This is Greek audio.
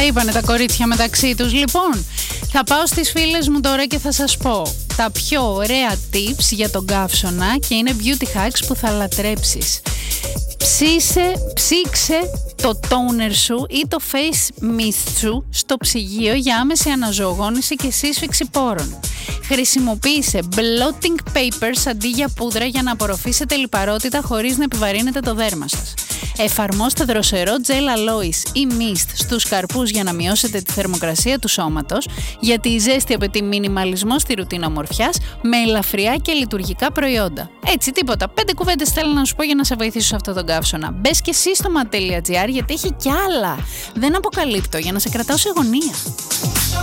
τα είπανε τα κορίτσια μεταξύ τους. Λοιπόν, θα πάω στις φίλες μου τώρα και θα σας πω τα πιο ωραία tips για τον καύσωνα και είναι beauty hacks που θα λατρέψεις. Ψήξε το toner σου ή το face mist σου στο ψυγείο για άμεση αναζωογόνηση και σύσφιξη πόρων. Χρησιμοποίησε blotting papers αντί για πούδρα για να απορροφήσετε λιπαρότητα χωρίς να επιβαρύνετε το δέρμα σας. Εφαρμόστε δροσερό gel aloes ή mist στους καρπούς για να μειώσετε τη θερμοκρασία του σώματος, γιατί η ζέστη απαιτεί μινιμαλισμό στη ρουτίνα ομορφιάς με ελαφριά και λειτουργικά προϊόντα. Έτσι, τίποτα. 5 κουβέντες θέλω να σου πω για να σε βοηθήσω σε αυτό τον καύσωνα. Μπες και εσύ στο mat.gr γιατί έχει κι άλλα. Δεν αποκαλύπτω για να σε κρατάω σε γωνία.